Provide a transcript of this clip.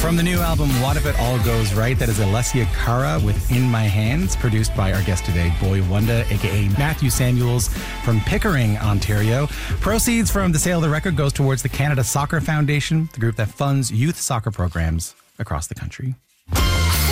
From the new album, What If It All Goes Right, that is Alessia Cara with In My Hands, produced by our guest today, Boy Wonder, a.k.a. Matthew Samuels from Pickering, Ontario. Proceeds from the sale of the record goes towards the Canada Soccer Foundation, the group that funds youth soccer programs across the country.